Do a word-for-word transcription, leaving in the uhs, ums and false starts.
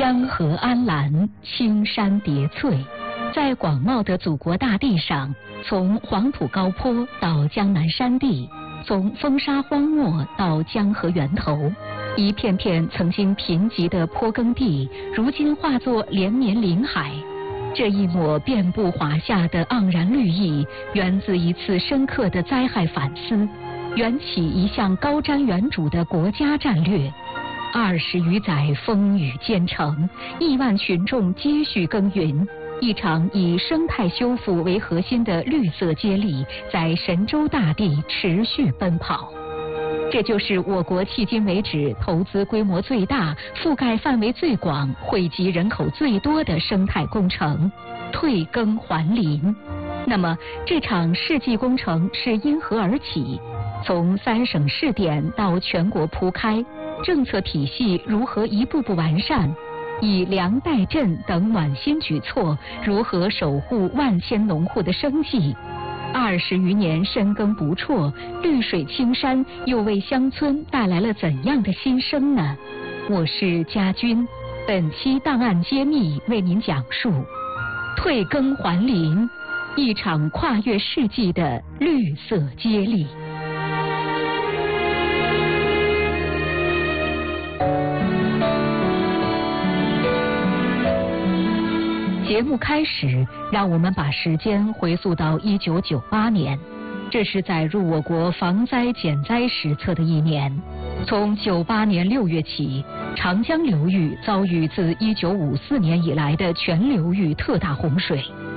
江河安澜，青山叠翠。在广袤的祖国大地上，从黄土高坡到江南山地，从风沙荒漠到江河源头，一片片曾经贫瘠的坡耕地，如今化作连绵林海。这一抹遍布华夏的盎然绿意，源自一次深刻的灾害反思，缘起一项高瞻远瞩的国家战略。二十余载风雨兼程，亿万群众接续耕耘，一场以生态修复为核心的绿色接力在神州大地持续奔跑。这就是我国迄今为止投资规模最大、覆盖范围最广、惠及人口最多的生态工程——退耕还林。那么，这场世纪工程是因何而起？从三省试点到全国铺开，政策体系如何一步步完善？以粮代赈等暖心举措，如何守护万千农户的生计？二十余年深耕不辍，绿水青山又为乡村带来了怎样的新生呢？我是佳君，本期档案揭秘为您讲述退耕还林，一场跨越世纪的绿色接力。节目开始，让我们把时间回溯到一九九八年，这是载入我国防灾减灾史册的一年。从九八年六月起，长江流域遭遇自一九五四年以来的全流域特大洪水，